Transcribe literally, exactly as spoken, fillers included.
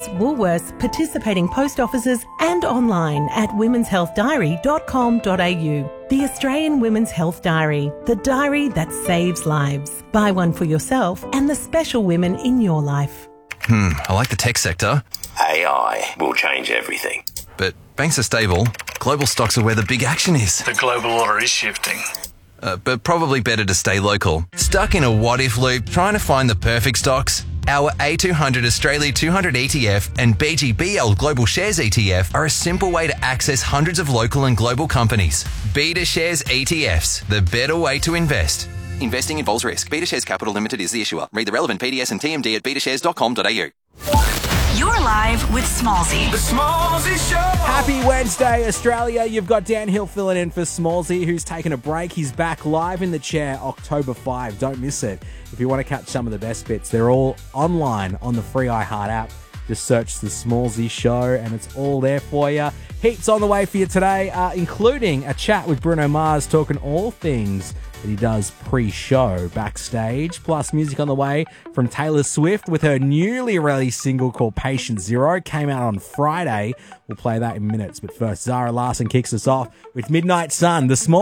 Woolworths, participating post offices and online at womens health diary dot com dot a u. The Australian Women's Health Diary, the diary that saves lives. Buy one for yourself and the special women in your life. Hmm, I like the tech sector. A I will change everything. But banks are stable. Global stocks are where the big action is. The global order is shifting. Uh, but probably better to stay local. Stuck in a what-if loop trying to find the perfect stocks? Our A two hundred Australia two hundred E T F and B G B L Global Shares E T F are a simple way to access hundreds of local and global companies. Beta Shares E T Fs, the better way to invest. Investing involves risk. Beta Shares Capital Limited is the issuer. Read the relevant P D S and T M D at beta shares dot com dot a u. You're live with Smallsy. The Smallsy Show. Happy Wednesday, Australia. You've got Dan Hill filling in for Smallsy, who's taken a break. He's back live in the chair October fifth. Don't miss it. If you want to catch some of the best bits, they're all online on the free iHeart app. Just search The Smallsy Show and it's all there for you. Heaps on the way for you today, uh, including a chat with Bruno Mars talking all things that he does pre-show backstage, plus music on the way from Taylor Swift with her newly released single called Patient Zero. Came out on Friday. We'll play that in minutes, but first, Zara Larson kicks us off with Midnight Sun, the small